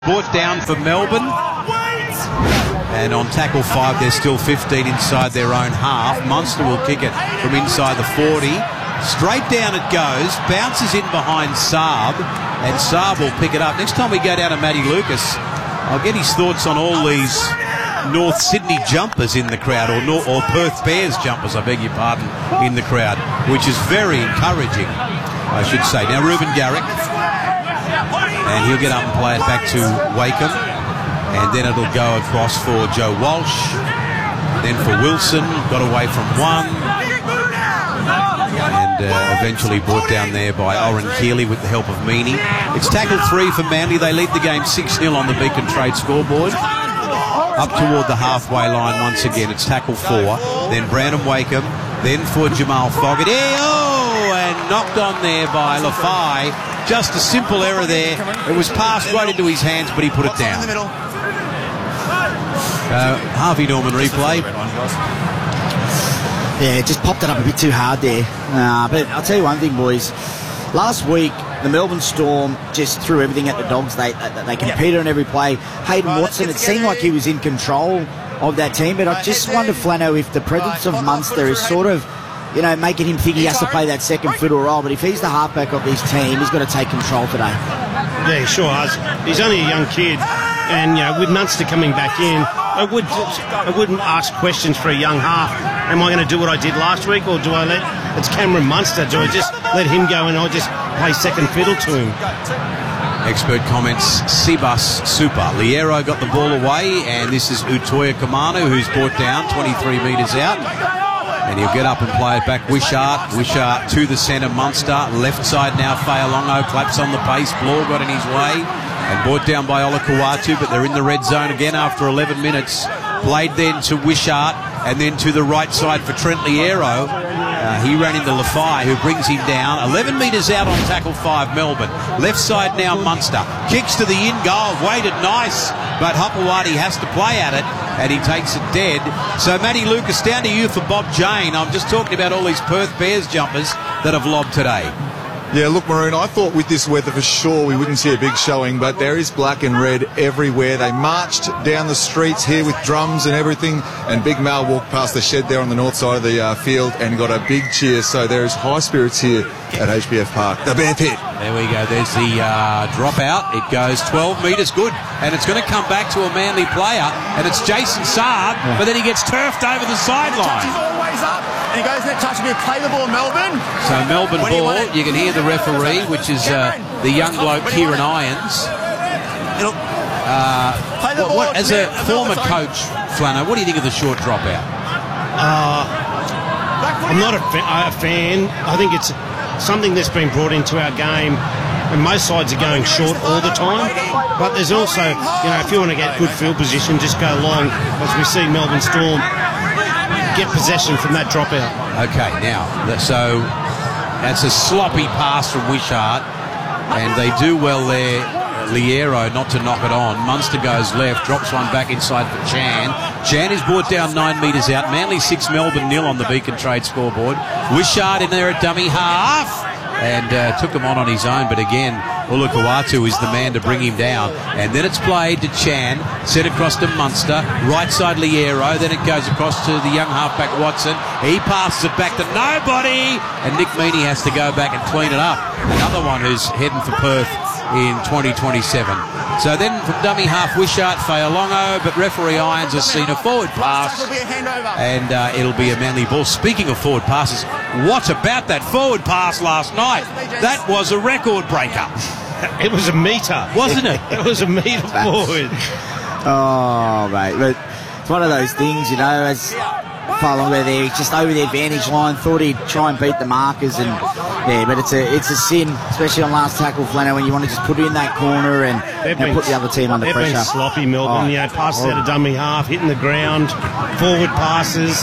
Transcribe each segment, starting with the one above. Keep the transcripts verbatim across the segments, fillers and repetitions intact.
Brought down for Melbourne, and on tackle five there's still fifteen inside their own half. Munster will kick it from inside the forty. Straight down it goes, bounces in behind Saab, and Saab will pick it up. Next time we go down to Matty Lucas, I'll get his thoughts on all these North Sydney jumpers in the crowd, or, North, or Perth Bears jumpers, I beg your pardon, in the crowd, which is very encouraging, I should say. Now Reuben Garrick, and he'll get up and play it back to Wakeham, and then it'll go across for Joe Walsh, then for Wilson, got away from one, and uh, eventually brought down there by Oren Keeley with the help of Meany. It's tackle three for Manly. They lead the game six nil on the Beacon Trade scoreboard. Up toward the halfway line once again, it's tackle four, then Brandon Wakeham, then for Jamal Foggett. Hey, oh, and knocked on there by Lafai. Just a simple error there. It was passed right into his hands, but he put it down. Uh, Harvey Norman replay. Yeah, it just popped it up a bit too hard there. Uh, but I'll tell you one thing, boys. Last week, the Melbourne Storm just threw everything at the Dogs. They they, they competed on every play. Hayden Watson, it seemed like he was in control of that team, but I just wonder, Flano, if the presence of Munster is sort of, you know, making him think he has to play that second fiddle role. But if he's the halfback of this team, he's got to take control today. Yeah, he sure has. He's only a young kid, and you know, with Munster coming back in, I would I wouldn't ask questions for a young half. Am I going to do what I did last week, or do I let it's Cameron Munster? Do I just let him go and I just play second fiddle to him? Expert comments, Cebus Super. Liero got the ball away, and this is Utoya Kamanu, who's brought down twenty-three metres out. And he'll get up and play it back. Wishart, Wishart to the centre, Munster. Left side now, Fa'alongo claps on the pace. Bloor got in his way and brought down by Olakau'atu, but they're in the red zone again after eleven minutes. Played then to Wishart, and then to the right side for Trent Liero. Uh, he ran into Lafai, who brings him down. eleven metres out on tackle five, Melbourne. Left side now, Munster. Kicks to the in goal. Weighted nice, but Hopewadi has to play at it, and he takes it dead. So, Matty Lucas, down to you for Bob Jane. I'm just talking about all these Perth Bears jumpers that have lobbed today. Yeah, look, Maroon, I thought with this weather for sure we wouldn't see a big showing, but there is black and red everywhere. They marched down the streets here with drums and everything, and Big Mal walked past the shed there on the north side of the uh, field and got a big cheer. So there is high spirits here at H B F Park. The Bear Pit. There we go. There's the uh, dropout. It goes twelve metres, good. And it's going to come back to a Manly player, and it's Jason Saab, yeah. But then he gets turfed over the sideline. He's always up, and he goes in that touch to be a play the ball, Melbourne. So Melbourne when ball, you, you can hear the referee, which is uh, the young bloke Kieran Irons. Uh, what, what, as a former coach, Flano, what do you think of the short dropout? Uh, I'm not a, fa- a fan. I think it's something that's been brought into our game, and most sides are going short all the time. But there's also, you know, if you want to get good field position, just go long, as we see Melbourne Storm get possession from that dropout. Okay, now, so that's a sloppy pass from Wishart, and they do well there, Liero, not to knock it on. Munster goes left, drops one back inside for Chan. Chan is brought down nine metres out. Manly six, Melbourne nil on the Beacon Trade scoreboard. Wishart in there at dummy half, and uh, took him on on his own, but again, Olakau'atu is the man to bring him down. And then it's played to Chan, set across to Munster, right side Liero, then it goes across to the young halfback Watson. He passes it back to nobody, and Nick Meany has to go back and clean it up. Another one who's heading for Perth in twenty twenty-seven. So then from dummy half, Wishart, Fa'alongo, but referee Irons has seen a forward pass, and uh, it'll be a Manly ball. Speaking of forward passes, what about that forward pass last night? That was a record breaker. It was a metre, wasn't it? It was a metre forward. Oh, mate, but it's one of those things, you know, as Fa'alongo there, he's just over the advantage line, thought he'd try and beat the markers, and yeah, but it's a it's a sin, especially on last tackle, Flano, when you want to just put it in that corner and, and been, put the other team under they've pressure. They've been sloppy, Melbourne. Oh, you know, passes out of dummy half, hitting the ground, forward passes.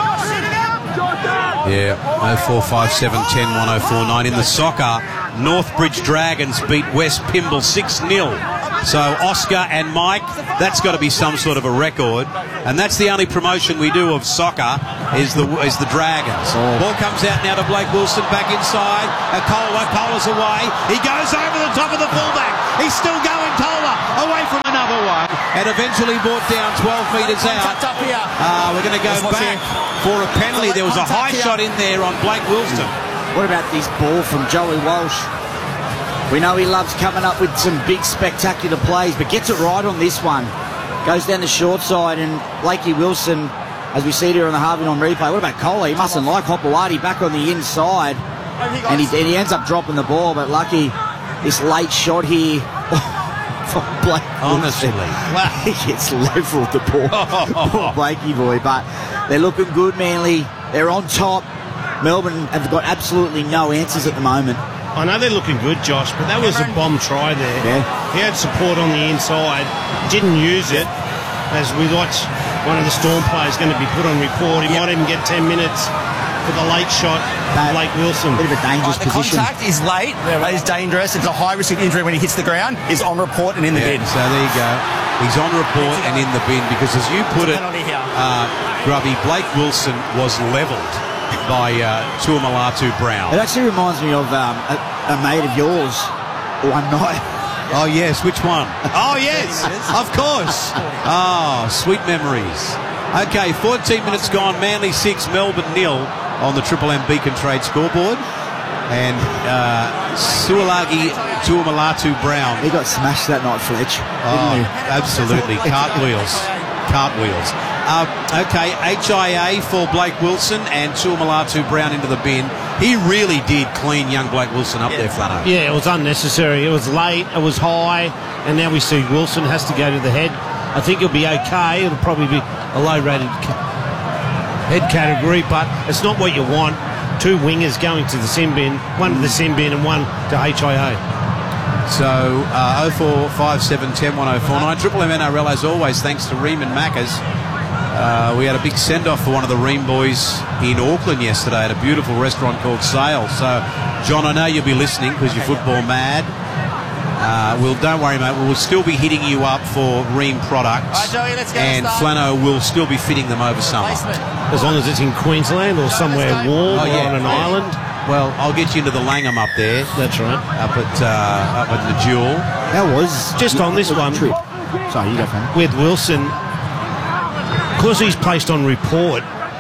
Yeah, oh four five seven ten one oh four nine. In the soccer, Northbridge Dragons beat West Pymble six nil. So Oscar and Mike, that's got to be some sort of a record, and that's the only promotion we do of soccer is the is the Dragons. Oh. Ball comes out now to Blake Wilson, back inside. Kola, Cola's away. He goes over the top of the fullback. He's still going, Kola, away from and eventually brought down twelve metres out. Contact up here. Uh, we're going to go Let's watch back here. for a penalty. There was a high Contact here. shot in there on Blake Wilson. What about this ball from Joey Walsh? We know he loves coming up with some big spectacular plays, but gets it right on this one. Goes down the short side, and Blakey Wilson, as we see there on the Harvey on replay. What about Kohler? He mustn't like Hopewadi back on the inside, and he, and he ends up dropping the ball, but lucky this late shot here from Blake Honestly. Wilson. He gets levelled the ball. Poor Blakey boy, but they're looking good, Manly. They're on top. Melbourne have got absolutely no answers at the moment. I know they're looking good, Josh, but that was a bomb try there. Yeah. He had support on the inside, didn't use it. As we watch one of the Storm players going to be put on report, he might even get ten minutes for the late shot, That- Blake Wilson. Bit of a dangerous Right, the position. contact is late. It is dangerous. It's a high risk of injury when he hits the ground. Is on report and in the Yeah, bin. so there you go. He's on report and in the bin because, as you put it, Penalty here. uh, Grubby, Blake Wilson was levelled by uh, Tuamalatu Brown. It actually reminds me of um, a, a mate of yours one night. Oh, yes, which one? Oh, yes, of course. Oh, sweet memories. Okay, fourteen minutes gone, Manly six, Melbourne nil on the Triple M Beacon Trade scoreboard. And uh, Suolagi Tuamalatu Brown. He got smashed that night, Fletch, Oh, didn't he? absolutely. Cartwheels. Cartwheels. Uh, okay, H I A for Blake Wilson and Tuamalatu Brown into the bin. He really did clean young Blake Wilson up there, Flano. Yeah, it was unnecessary. It was late, it was high, and now we see Wilson has to go to the head. I think he'll be okay. It'll probably be a low-rated ca- head category, but it's not what you want. Two wingers going to the sin bin, one to the sin bin and one to H I A. So, uh, oh four five seven one oh one oh four nine. Triple M N R L, as always, thanks to Ream and Maccas. Uh, we had a big send-off for one of the Ream boys in Auckland yesterday at a beautiful restaurant called Sale. So, John, I know you'll be listening because you're football mad. Uh, well, don't worry, mate. We'll still be hitting you up for Ream products. All right, Joey, let's get and started. Flano will still be fitting them over summer. Placement. As long as it's in Queensland or somewhere warm Oh, or yeah. on an island. Well, I'll get you into the Langham up there, That's right. up at uh, up at the Jewel. That was Just on this one. trip. Sorry, you go, Fran. With Wilson, because he's placed on report,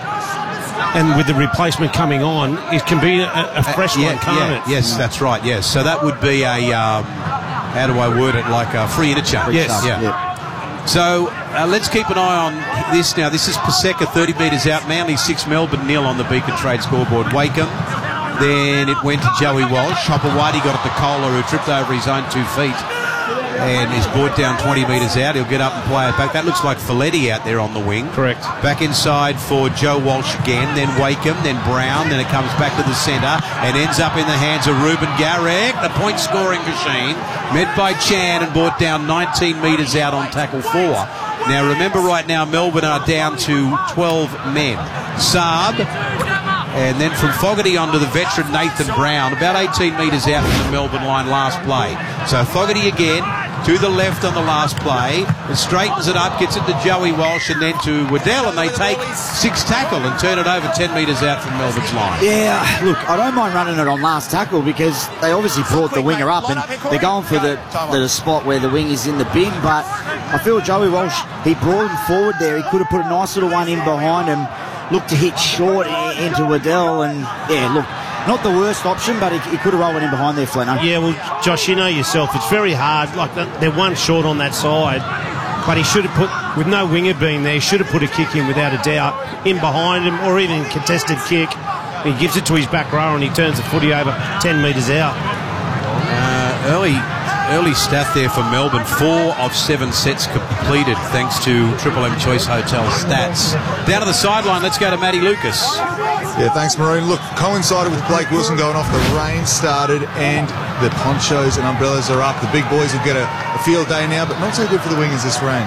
and with the replacement coming on, it can be a, a fresh yeah, one, can't yeah, it? Yes, that's right. Yes, so that would be a um, how do I word it? Like a free interchange. Yes. Yeah. Yep. So uh, let's keep an eye on this now. This is Paseka, thirty metres out. Manly six, Melbourne nil on the Beacon Trade scoreboard. Wakeham. Then it went to Joey Walsh. Hopewadi got it to Kohler, who tripped over his own two feet and is brought down twenty metres out. He'll get up and play it back. That looks like Folletti out there on the wing. Correct. Back inside for Joe Walsh again, then Wakeham, then Brown, then it comes back to the centre and ends up in the hands of Ruben Garrick, the point-scoring machine, met by Chan and brought down nineteen metres out on tackle four. Now remember right now Melbourne are down to twelve men. Saab, and then from Fogarty onto the veteran Nathan Brown, about eighteen metres out from the Melbourne line last play. So Fogarty again to the left on the last play and straightens it up, gets it to Joey Walsh and then to Waddell, and they take six tackle and turn it over ten metres out from Melbourne's line. Yeah, look, I don't mind running it on last tackle because they obviously brought the winger up and they're going for the, the spot where the wing is in the bin, but I feel Joey Walsh, he brought him forward there. He could have put a nice little one in behind him, looked to hit short i- into Waddell, and yeah, look, not the worst option, but he, he could have rolled it in behind there, Fleno. Yeah, well, Josh, you know yourself, it's very hard. Like, they're one short on that side, but he should have put, with no winger being there, he should have put a kick in without a doubt, in behind him, or even contested kick. He gives it to his back row and he turns the footy over ten metres out. Uh, early early stat there for Melbourne, four of seven sets completed thanks to Triple M Choice Hotel stats. Down to the sideline, let's go to Matty Lucas. Yeah, thanks, Maroon. Look, coincided with Blake Wilson going off, the rain started and the ponchos and umbrellas are up. The big boys will get a, a field day now, but not so good for the wingers this rain.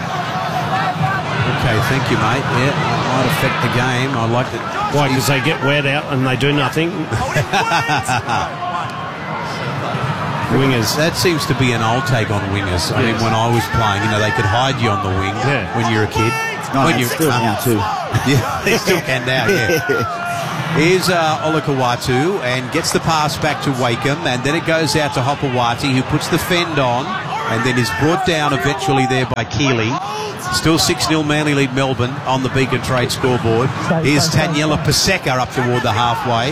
Okay, thank you, mate. Yeah, it might affect the game. I like that. Why? Because they get wet out and they do nothing. Wingers. That seems to be an old take on wingers. I mean, when I was playing, you know, they could hide you on the wing Yeah. when you're a kid. No, when no, you still now too. Yeah, they still can now, yeah. Here's uh, Olakawatu and gets the pass back to Wakeham, and then it goes out to Hopewadi, who puts the fend on and then is brought down eventually there by Keeley. Still six nil Manly lead Melbourne on the Beacon Trade scoreboard. Here's Taniela Paseka up toward the halfway.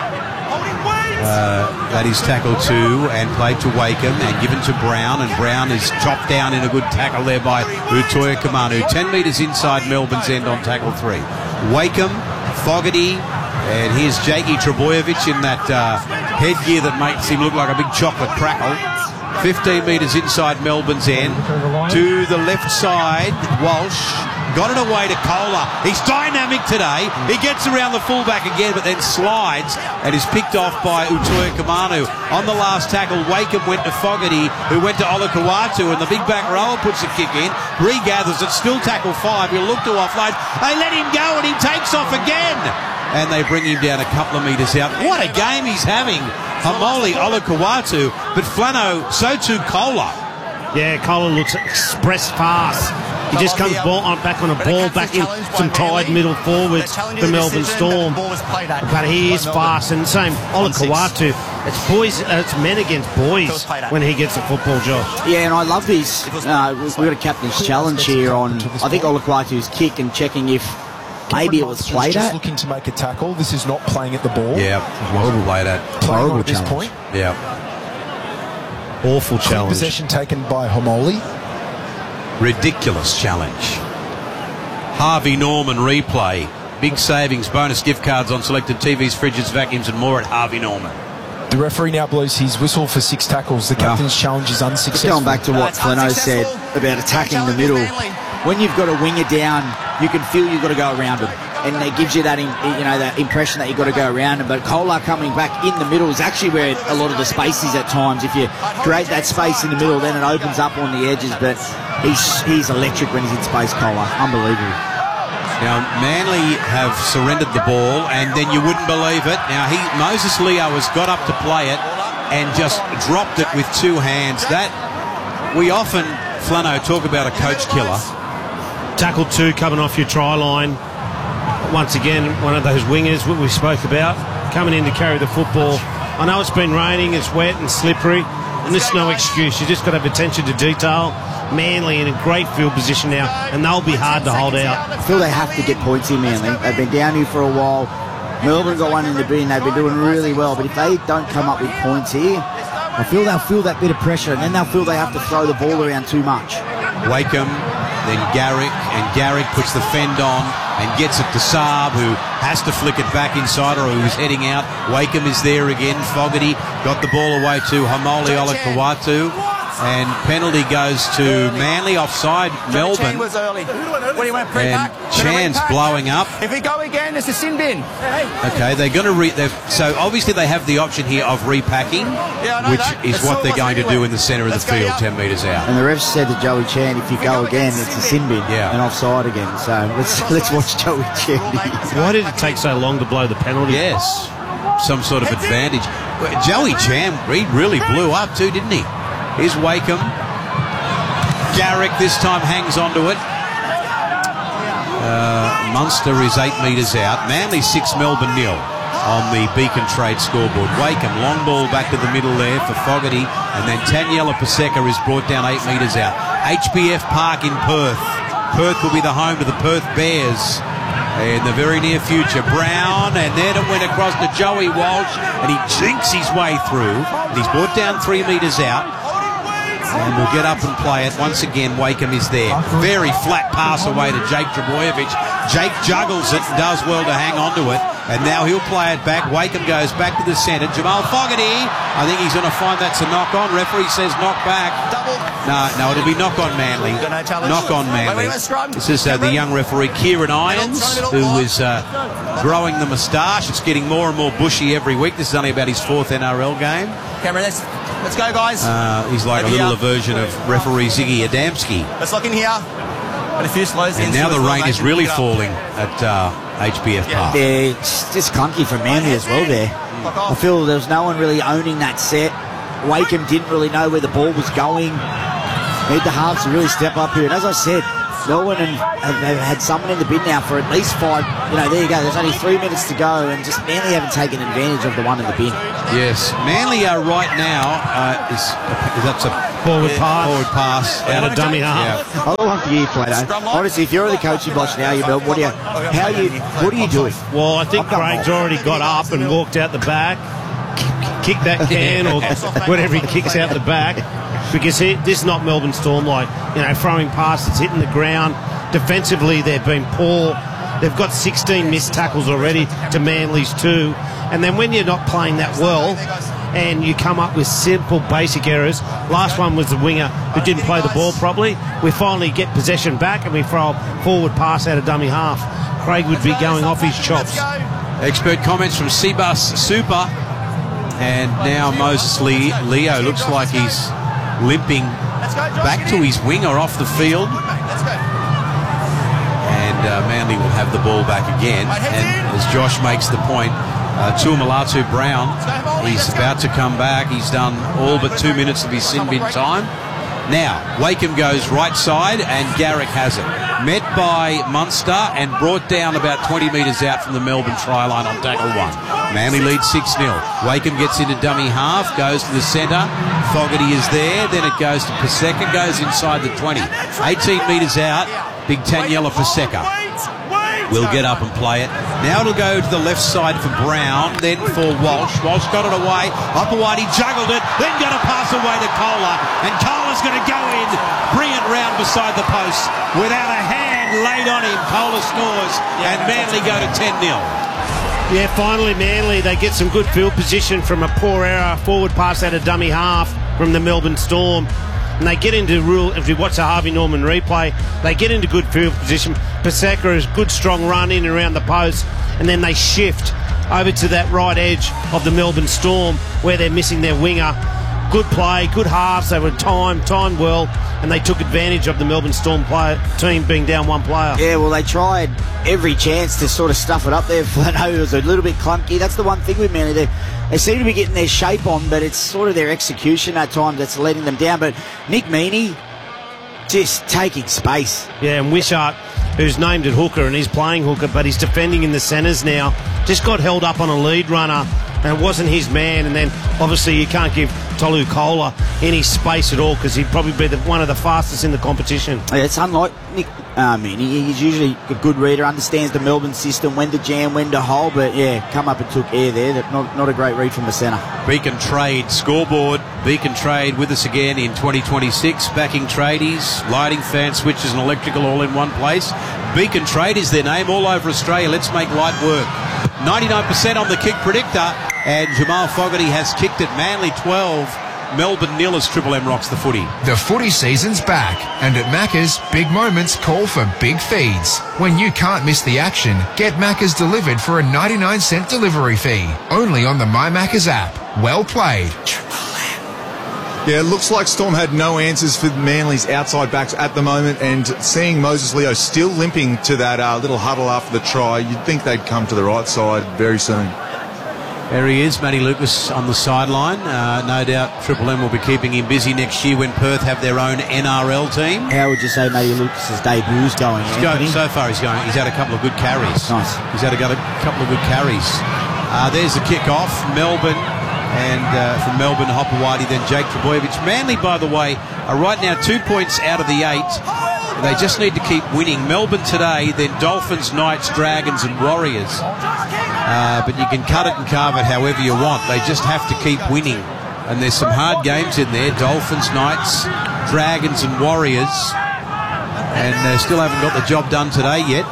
Uh, that is tackle two and played to Wakeham and given to Brown, and Brown is chopped down in a good tackle there by Utoya Kamanu. ten metres inside Melbourne's end on tackle three. Wakeham, Fogarty, and here's Jakey Trebojevic in that uh, headgear that makes him look like a big chocolate crackle. fifteen metres inside Melbourne's end. To the left side, Walsh. Got it away to Kohler. He's dynamic today. He gets around the fullback again, but then slides and is picked off by Utoya Kamanu. On the last tackle, Wakeham went to Fogarty, who went to Olakau'atu, and the big back rower puts a kick in, regathers it, still tackle five. He'll look to offload. They let him go, and he takes off again. And they bring him down a couple of metres out. What a game he's having. Hamoli, Olakau'atu, but Flano, so too Kohler. Yeah, Kohler looks express fast. He just comes ball on, back on a ball, back in some tied middle forwards for Melbourne Storm. But he is fast, and same Olakau'atu. It's boys, uh, it's men against boys when he gets the football, Josh. Yeah, and I love this. Uh, we've got a captain's challenge here on, I think, Olakau'atu's kick and checking if maybe it was played just at. looking to make a tackle. This is not playing at the ball. Yeah, horrible played at. Playing Horrible at this challenge. point. Yeah. Awful challenge. Possession taken by Homoli. Ridiculous challenge. Harvey Norman replay. Big savings, bonus gift cards on selected T Vs, fridges, vacuums and more at Harvey Norman. The referee now blows his whistle for six tackles. The captain's Wow. challenge is Just unsuccessful. going back to what Flano said about attacking the middle. When you've got a winger down, you can feel you've got to go around him. And it gives you that, in, you know, that impression that you've got to go around him. But Kohler coming back in the middle is actually where a lot of the space is at times. If you create that space in the middle, then it opens up on the edges. But he's he's electric when he's in space, Kohler. Unbelievable. Now, Manly have surrendered the ball, and then you wouldn't believe it. Now, he Moses Leo has got up to play it and just dropped it with two hands. That, we often, Flano, talk about a coach killer. Tackle two coming off your try line. Once again, one of those wingers what we spoke about, coming in to carry the football. I know it's been raining, it's wet and slippery, and this is no excuse. You just got to have attention to detail. Manly in a great field position now, and they'll be hard to hold out. I feel they have to get points here, Manly. They've been down here for a while. Melbourne got one in the bin. They've been doing really well. But if they don't come up with points here, I feel they'll feel that bit of pressure, and then they'll feel they have to throw the ball around too much. Wakeham, then Garrick, and Garrick puts the fend on and gets it to Saab, who has to flick it back inside, or who's heading out. Wakeham is there again. Fogarty got the ball away to Hamoli Olakau'atu, and penalty goes to Manly, offside Melbourne. was early. When he went And Chan's blowing up. If we go again, it's a sin bin. Okay, they're going to re. So obviously they have the option here of repacking, Yeah, I know which that. is It's what all they're what's going to do anyway. in the centre of the Let's go, field, yeah. ten metres out. And the ref said to Joey Chan, if you go again, it's a sin bin Yeah. and offside again. So let's let's watch Joey Chan. Why did it take so long to blow the penalty? Yes, some sort of advantage. Joey Chan, he really blew up too, didn't he? Here's Wakeham. Garrick this time hangs onto it. Uh, Munster is eight metres out. Manly six, Melbourne nil on the Beacon Trade scoreboard. Wakeham, long ball back to the middle there for Fogarty, and then Taniela Paseka is brought down eight metres out. H B F Park in Perth. Perth will be the home to the Perth Bears in the very near future. Brown, and then it went across to Joey Walsh, and he jinks his way through. And he's brought down three metres out. And we'll get up and play it. Once again, Wakeham is there. Very flat pass away to Jake Trebojevic. Jake juggles it and does well to hang on to it. And now he'll play it back. Wakeham goes back to the centre. Jamal Fogarty, I think he's going to find that's a knock on. Referee says knock back. No, no, it'll be knock on Manly. Knock on Manly. This is uh, the young referee, Kieran Irons, who is uh, growing the moustache. It's getting more and more bushy every week. This is only about his fourth N R L game. Cameron, let's, let's go, guys. Uh, he's like Over a little here. version of referee Ziggy Adamski. Let's lock in here. And a few slows in. And now the rain is really falling at uh, H B F Park. Yeah, it's just clunky for Manly as well there. I feel there was no one really owning that set. Wakeham didn't really know where the ball was going. Need the halves to really step up here. And as I said, Melbourne and have, have had someone in the bin now for at least five. You know, there you go. There's only three minutes to go, and just Manly haven't taken advantage of the one in the bin. Yes, Manly are right now. Uh, is, is that's a Forward pass. Forward pass. Out of dummy half. Yeah. I love for you, Plato. Honestly, if you're in the coaching box now, you what do you, how you, what are you doing? Well, I think I've done Craig's more. already got up and walked out the back, kick that can or whatever he kicks out the back, because he, this is not Melbourne Storm like, you know, throwing past, it's hitting the ground. Defensively, they've been poor. They've got sixteen missed tackles already to Manly's two. And then when you're not playing that well and you come up with simple, basic errors, last one was the winger who didn't play the ball properly. We finally get possession back and we throw a forward pass out of dummy half. Craig would be going off his chops. Expert comments from Seabus Super. And now Moses Lee, Leo looks like he's limping back to his winger off the field. And uh, Manly will have the ball back again. And as Josh makes the point, uh, Tuamulatu Brown, he's about to come back. He's done all but two minutes of his sin bin time. Now, Wakeham goes right side and Garrick has it. Met by Munster and brought down about twenty metres out from the Melbourne try line on tackle one. Manly leads six nil. Wakeham gets into dummy half, goes to the centre. Fogarty is there. Then it goes to Paseka, goes inside the twenty. eighteen metres out. Big Taniela Paseka will get up and play it. Now it'll go to the left side for Brown, then for Walsh. Walsh got it away. Upperwhite, he juggled it, then got a pass away to Kohler. And Kohler's going to go in, bring it round beside the post. Without a hand laid on him, Kohler scores, and Manly go to ten nil. Yeah, finally Manly, they get some good field position from a poor error, forward pass out of dummy half from the Melbourne Storm. And they get into rule, if you watch the Harvey Norman replay, they get into good field position. Paseka is good strong run in and around the post, and then they shift over to that right edge of the Melbourne Storm where they're missing their winger. Good play, good halves, they were timed, timed well, and they took advantage of the Melbourne Storm player, team being down one player. Yeah, well, they tried every chance to sort of stuff it up there. Flano was a little bit clunky. That's the one thing with Manly. They, they seem to be getting their shape on, but it's sort of their execution at times that's letting them down. But Nick Meaney just taking space. Yeah, and Wishart, who's named at hooker and he's playing hooker, but he's defending in the centres now, just got held up on a lead runner and it wasn't his man. And then obviously you can't give Tolu Kohler any space at all because he'd probably be the, one of the fastest in the competition. Yeah, it's unlike Nick uh, Meaney. He's usually a good reader, understands the Melbourne system, when to jam, when to hold, but yeah, come up and took air there. That not, not a great read from the centre. Beacon Trade scoreboard. Beacon Trade with us again in twenty twenty-six. Backing tradies, lighting, fan switches and electrical all in one place. Beacon Trade is their name all over Australia. Let's make light work. ninety-nine percent on the kick predictor, and Jamal Fogarty has kicked it. Manly twelve, Melbourne nil as Triple M rocks the footy. The footy season's back, and at Macca's, big moments call for big feeds. When you can't miss the action, get Macca's delivered for a ninety-nine cent delivery fee. Only on the My Macca's app. Well played. Yeah, it looks like Storm had no answers for Manly's outside backs at the moment, and seeing Moses Leo still limping to that uh, little huddle after the try, you'd think they'd come to the right side very soon. There he is, Matty Lucas on the sideline. Uh, no doubt Triple M will be keeping him busy next year when Perth have their own N R L team. How would you say Matty Lucas's debut's going? He's going so far. He's going. He's had a couple of good carries. Nice. He's had a, got a couple of good carries. Uh, there's the kick-off. Melbourne. And uh, from Melbourne, Hopper Whitey, then Jake Trbojevic. Manly, by the way, are right now two points out of the eight. They just need to keep winning. Melbourne today, then Dolphins, Knights, Dragons and Warriors. Uh, but you can cut it and carve it however you want. They just have to keep winning. And there's some hard games in there. Dolphins, Knights, Dragons and Warriors. And they still haven't got the job done today yet.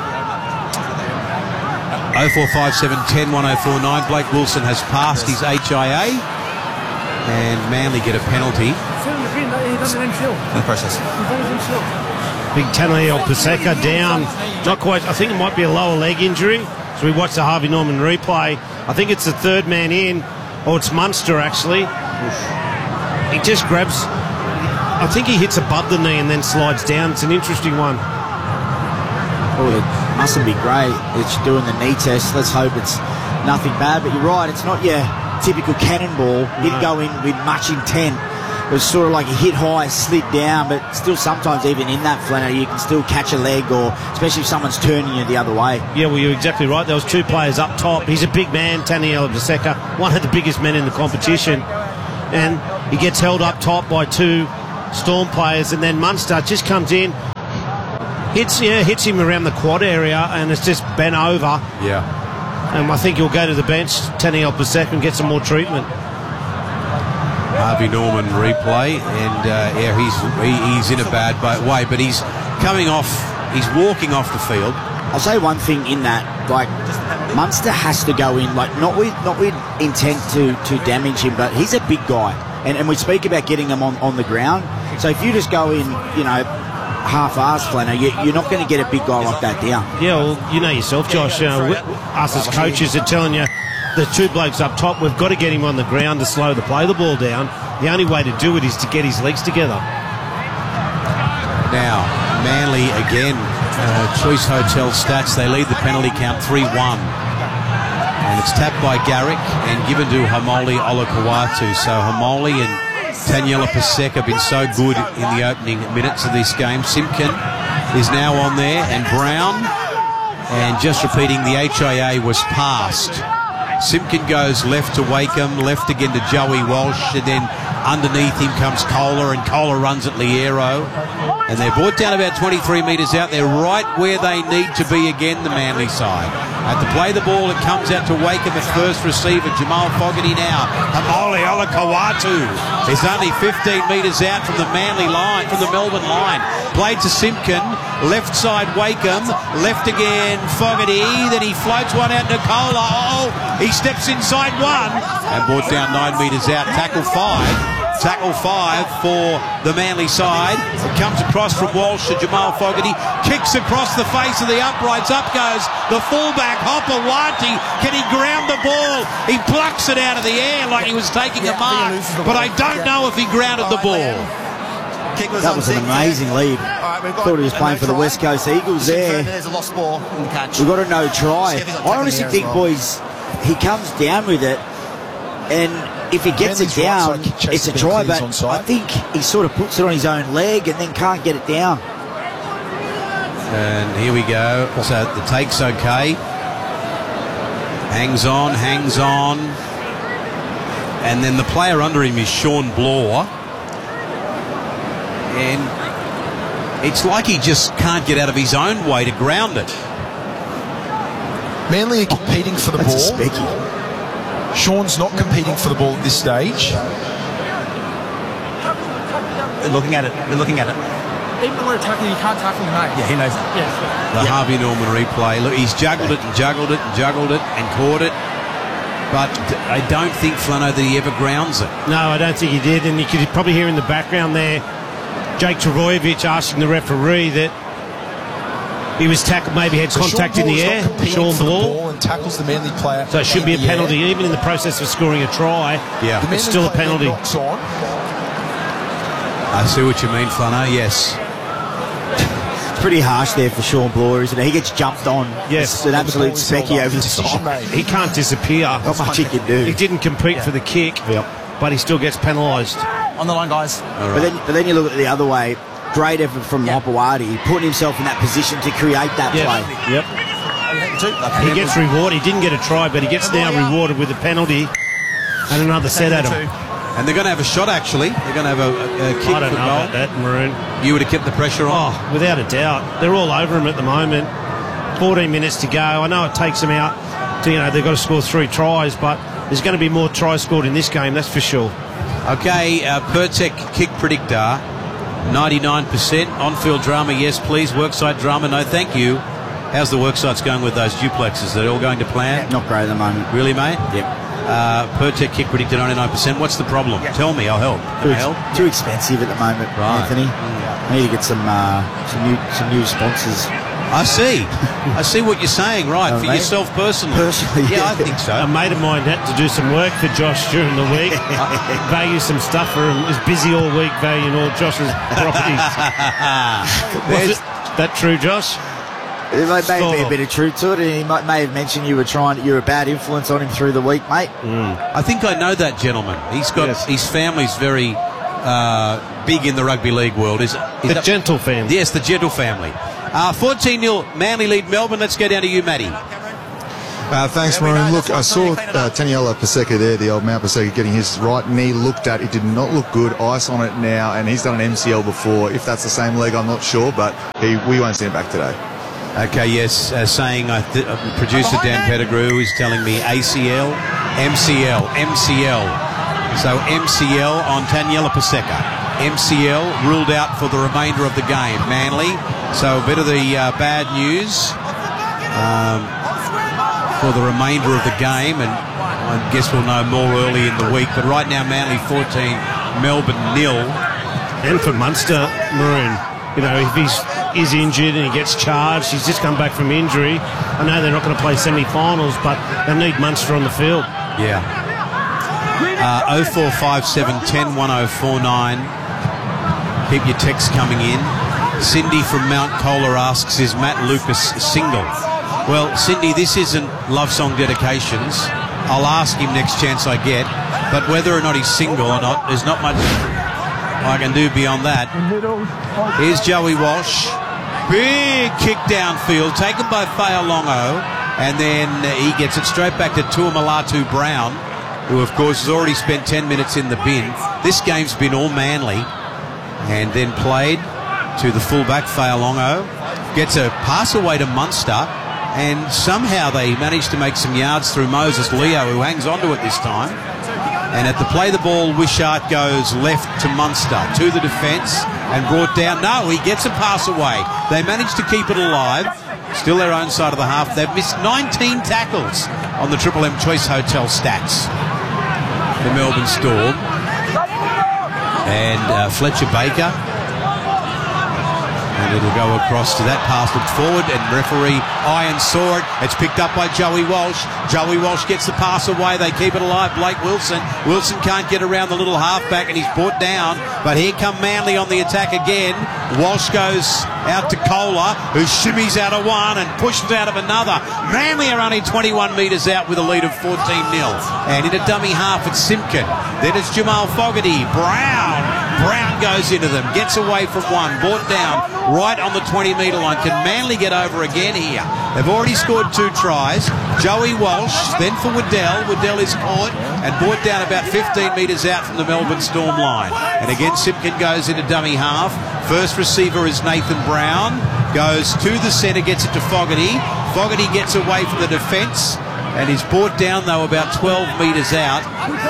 oh four five seven, one oh one oh four nine. Blake Wilson has passed his H I A, and Manly get a penalty. In the process. Big Taniela Paseka down. Not quite. I think it might be a lower leg injury. So we watched the Harvey Norman replay. I think it's the third man in, or it's Munster actually. He just grabs. I think he hits above the knee and then slides down. It's an interesting one. Oh, it mustn't be great. It's doing the knee test. Let's hope it's nothing bad. But you're right, it's not your typical cannonball. Didn't go in with much intent. It was sort of like a hit high, slid down, but still sometimes even in that flanner you can still catch a leg, or especially if someone's turning you the other way. Yeah, well, you're exactly right. There was two players up top. He's a big man, Taniela Paseka, one of the biggest men in the competition. And he gets held up top by two Storm players, and then Munster just comes in, hits yeah, hits him around the quad area, and it's just bent over. Yeah. And I think he'll go to the bench, Taniel Pasek, and get some more treatment. Harvey Norman replay, and uh, yeah, he's he, he's in a bad way, but he's coming off, he's walking off the field. I'll say one thing in that, like, Munster has to go in, like, not with not with intent to, to damage him, but he's a big guy. And, and we speak about getting him on, on the ground. So if you just go in, you know, half-assed, Flanner, you, you're not going to get a big guy like that down. Yeah, well, you know yourself, Josh. Uh, we, us as coaches are telling you the two blokes up top, we've got to get him on the ground to slow the play the ball down. The only way to do it is to get his legs together. Now, Manly again, uh, Choice Hotel stats, they lead the penalty count three one. And it's tapped by Garrick and given to Haumole Olakau'atu. So Haumole and Taniela Pasek have been so good in the opening minutes of this game. Simpkin is now on there, and Brown. And just repeating, the H I A was passed. Simpkin goes left to Wakeham, left again to Joey Walsh, and then underneath him comes Kohler, and Kohler runs at Liero. And they're brought down about twenty-three metres out. They're right where they need to be again, the Manly side. At to play the ball, it comes out to Wakeham at first receiver. Jamal Fogarty now. Haumole Olakau'atu is only fifteen metres out from the Manly line, from the Melbourne line. Played to Simpkin, left side Wakeham, left again Fogarty. Then he floats one out to Kohler. Oh, he steps inside one and brought down nine metres out. Tackle five. Tackle five for the Manly side. It comes across from Walsh to Jamal Fogarty. Kicks across the face of the uprights. Up goes the fullback, Hopewadi. Can he ground the ball? He plucks it out of the air like he was taking a mark. But I don't know if he grounded the ball. That was an amazing lead. Thought he was playing for the West Coast Eagles there. There's a lost ball in the catch. We've got a no try. I honestly think, boys, he comes down with it, and if he gets it down, it's a try, but I think he sort of puts it on his own leg and then can't get it down. And here we go. So the take's okay. Hangs on, hangs on. And then the player under him is Sean Blore. And it's like he just can't get out of his own way to ground it. Manly are competing for the That's ball. a specky. Sean's not competing for the ball at this stage. We're looking at it. We're looking at it. Even when we're tackling, you can't tackle him, mate. Yeah, he knows that. Yeah. The Yeah. Harvey Norman replay. Look, he's juggled it and juggled it and juggled it and caught it. But I don't think, Flano, that he ever grounds it. No, I don't think he did. And you could probably hear in the background there Jake Travojevic asking the referee that he was tackled, maybe had So contact in the Sean air. Blore is not competing Sean for the Blore. ball and tackles the Manly player. So it should be a in the air. penalty, even in the process of scoring a try. Yeah. The Manly It's still a player penalty. knocks on. I see what you mean, Flano. Yes. It's pretty harsh there for Sean Blore, isn't it? He gets jumped on. Yes. It's an absolute specky over the Decision top. made. He can't disappear. Not much he can do. He didn't compete for the kick, Yep. but he still gets penalised. On the line, guys. All right. But then, but then you look at it the other way. Great effort from Yeah. Hopewadi, putting himself in that position to create that Yep. play. Yep. He gets rewarded. He didn't get a try, but he gets now rewarded with a penalty and another set at him. And they're going to have a shot, actually. They're going to have a, a, a kick I don't for know goal. about that, Maroon. You would have kept the pressure on. Oh, without a doubt. They're all over him at the moment. fourteen minutes to go. I know it takes them out. To, you know, they've got to score three tries, but there's going to be more tries scored in this game, that's for sure. Okay, uh, Pertec kick predictor, ninety-nine percent. On-field drama, yes, please. Worksite drama, no, thank you. How's the worksites going with those duplexes? They're all going to plan? Not great at the moment. Really, mate? Yep. Uh, Pertec kick predictor, ninety-nine percent. What's the problem? Tell me, I'll help. Can Too, I help? too expensive at the moment, Right. Anthony. I need to get some uh, some new some new sponsors. I see. I see what you're saying, right, Oh, for mate. yourself personally. Personally, yeah, yeah. I think A so. mate of mine had to do some work for Josh during the week. Value some stuff for him. Was busy all week valuing all Josh's properties. Was There's- it that true, Josh? There may, may Sort be a of. bit of truth to it, and he might, may have mentioned you were trying, you were a bad influence on him through the week, mate. I think I know that gentleman. He's got Yes. his family's very uh, big in the rugby league world. Is, is The that- Gentle family. Yes, the Gentle family. Uh, fourteen nil, Manly lead Melbourne. Let's go down to you, Matty. Uh, thanks, Maroon. Look, I saw uh, Taniela Paseka there, the old Mount Paseka, getting his right knee looked at. It did not look good. Ice on it now, and he's done an M C L before. If that's the same leg, I'm not sure, but he, we won't see him back today. Okay, yes, uh, saying uh, th- uh, producer Dan Pettigrew is telling me A C L, M C L, M C L. So M C L on Taniela Paseka. M C L ruled out for the remainder of the game. Manly, so a bit of the uh, bad news um, for the remainder of the game, and I guess we'll know more early in the week. But right now, Manly fourteen, Melbourne nil. And for Munster, Maroon, you know, if he's is injured and he gets charged, he's just come back from injury. I know they're not going to play semi-finals, but they need Munster on the field. Yeah. Uh, oh four five seven, one oh one oh four nine. Keep your texts coming in. Cindy from Mount Colah asks, is Matt Lucas single? Well, Cindy, this isn't Love Song Dedications. I'll ask him next chance I get. But whether or not he's single or not, there's not much I can do beyond that. Here's Joey Walsh. Big kick downfield, taken by Fa'alongo. And then he gets it straight back to Tuamalatu Brown, who, of course, has already spent ten minutes in the bin. This game's been all Manly. And then played to the fullback, Fa'alongo. Gets a pass away to Munster. And somehow they managed to make some yards through Moses Leo, who hangs on to it this time. And at the play the ball, Wishart goes left to Munster, to the defence, and brought down. No, he gets a pass away. They managed to keep it alive. Still their own side of the half. They've missed nineteen tackles on the Triple M Choice Hotel stats. The Melbourne Storm. And uh, Fletcher Baker. And it'll go across to that pass, looked forward, and referee Iron saw it. It's picked up by Joey Walsh. Joey Walsh gets the pass away. They keep it alive. Blake Wilson. Wilson can't get around the little halfback, and he's brought down. But here come Manly on the attack again. Walsh goes out to Colah, who shimmies out of one and pushes out of another. Manly are only twenty-one metres out with a lead of fourteen nil. And in a dummy half, it's Simpkin. Then it's Jamal Fogarty. Brown. Brown goes into them, gets away from one, brought down right on the twenty metre line. Can Manly get over again here? They've already scored two tries. Joey Walsh, then for Waddell. Waddell is caught and brought down about fifteen metres out from the Melbourne Storm line. And again, Simpkin goes into dummy half. First receiver is Nathan Brown. Goes to the centre, gets it to Fogarty. Fogarty gets away from the defence and is brought down, though, about twelve metres out.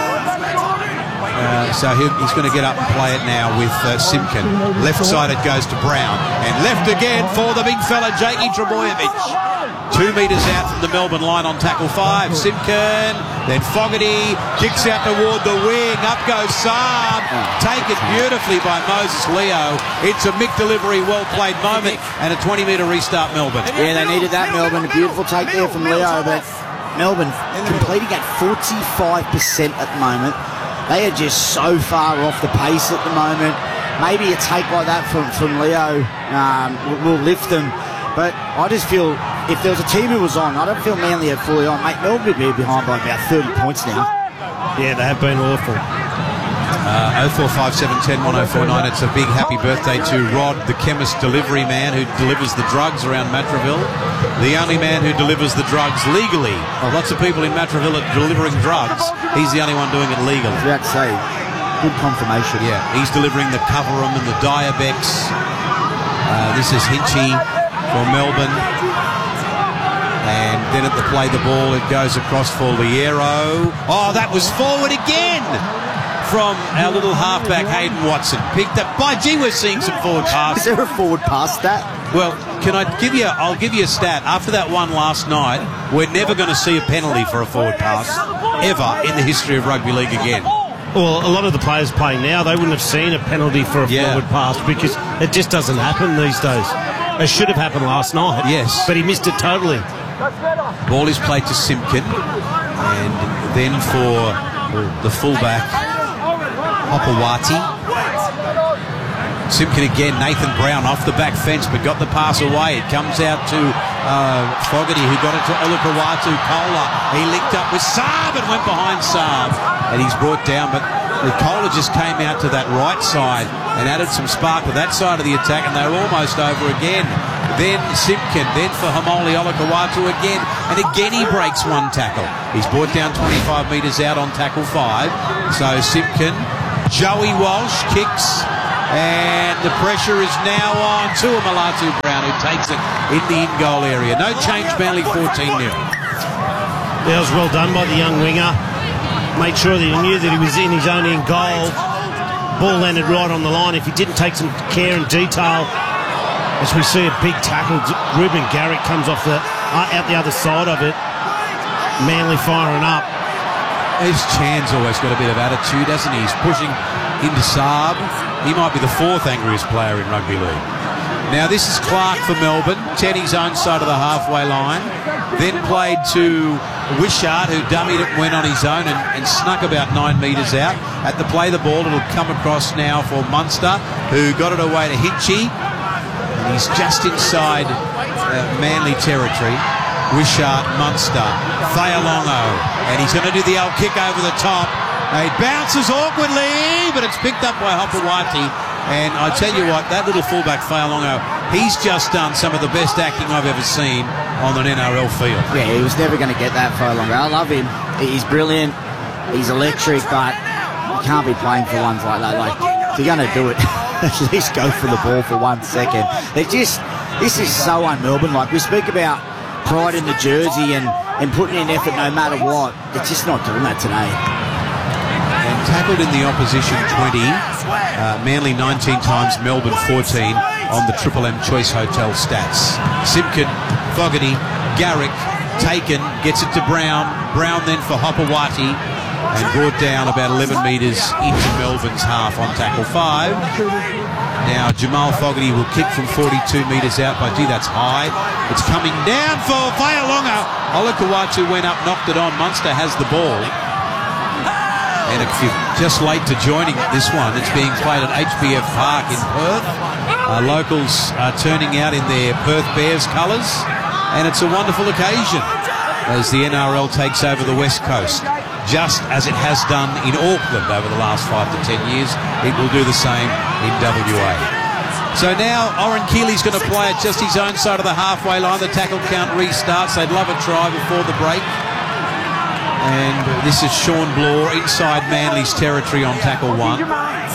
Uh, so he, he's going to get up and play it now with uh, Simpkin. Left side it goes to Brown. And left again for the big fella, Jakey Trebojevic. Two metres out from the Melbourne line on tackle five. Simpkin, then Fogarty, kicks out toward the wing. Up goes Saab. Taken beautifully by Moses Leo. It's a Mick delivery, well-played moment, and a twenty metre restart, Melbourne. Yeah, they needed that, Melbourne. A beautiful take there from Leo, but Melbourne completing at forty-five percent at the moment. They are just so far off the pace at the moment. Maybe a take like that from, from Leo um, will, will lift them. But I just feel if there was a team who was on, I don't feel Manly are fully on. Mate, Melbourne would be behind by about thirty points now. Yeah, they have been awful. Uh, oh four five seven, one oh one oh four nine. It's a big happy birthday to Rod, the chemist delivery man who delivers the drugs around Matraville. The only man who delivers the drugs legally. Well, lots of people in Matraville are delivering drugs. He's the only one doing it legally. I was about to say, good confirmation. Yeah, he's delivering the Coverum and the Diabex. Uh, this is Hinchy for Melbourne. And then at the play the ball, it goes across for Liero. Oh, that was forward again from our little halfback Hayden Watson. Picked up by, gee, we're seeing some forward passes. Is there a forward pass stat? Well, can I give you, I'll give you a stat. After that one last night, we're never going to see a penalty for a forward pass, ever in the history of rugby league again. Well, a lot of the players playing now, they wouldn't have seen a penalty for a Yeah. forward pass because it just doesn't happen these days. It should have happened last night. Yes. But he missed it totally. Ball is played to Simpkin. And then for the fullback, Hopewati. Simpkin again, Nathan Brown off the back fence but got the pass away. It comes out to uh, Fogarty, who got it to Olukawatu Colah. He linked up with Saab and went behind Saab. And he's brought down, but Colah just came out to that right side and added some spark to that side of the attack, and they were almost over again. then Simpkin, then for Hamoli Olakawatu again, and again he breaks one tackle. He's brought down twenty-five metres out on tackle five. So Simpkin, Joey Walsh kicks, and the pressure is now on to Malatu Brown, who takes it in the in-goal area. No change, Manly fourteen nil. That was well done by the young winger. Made sure that he knew that he was in his own in-goal. Ball landed right on the line. If he didn't take some care and detail, as we see a big tackle, Ruben Garrick comes off the uh, out the other side of it. Manly firing up. His Chan's always got a bit of attitude, hasn't he? He's pushing into Saab. He might be the fourth angriest player in rugby league. Now this is Clark for Melbourne. Teddy's own side of the halfway line. Then played to Wishart, who dummied it and went on his own and, and snuck about nine metres out. At the play the ball, it'll come across now for Munster, who got it away to Hitchie. And he's just inside uh, Manly territory. Wishart, Munster, Fayalongo, and he's going to do the old kick over the top. It bounces awkwardly, but it's picked up by Hopewati. And I tell you what, that little fullback Fayalongo, he's just done some of the best acting I've ever seen on an N R L field. Yeah, he was never going to get that Fayalongo. I love him. He's brilliant. He's electric, but you can't be playing for ones like that. Like, if you're going to do it, at least go for the ball for one second. It just, this is so un-Melbourne. Like, we speak about pride in the jersey and, and putting in effort no matter what. It's just not doing that today. And tackled in the opposition twenty, uh, Manly nineteen times, Melbourne fourteen on the Triple M Choice Hotel stats. Simpkin, Fogarty, Garrick, taken, gets it to Brown. Brown then for Hopewati, and brought down about eleven metres into Melbourne's half on tackle five. Now Jamal Fogarty will kick from forty-two metres out, but gee, that's high. It's coming down for Fayalongo. Olakawatu went up, knocked it on. Munster has the ball. And if you're just late to joining this one, it's being played at H B F Park in Perth. Uh, locals are turning out in their Perth Bears colours, and it's a wonderful occasion as the N R L takes over the West Coast. Just as it has done in Auckland over the last five to ten years, it will do the same in W A. So now Oren Keeley's going to play at just his own side of the halfway line. The tackle count restarts. They'd love a try before the break. And this is Sean Blore inside Manly's territory on tackle one.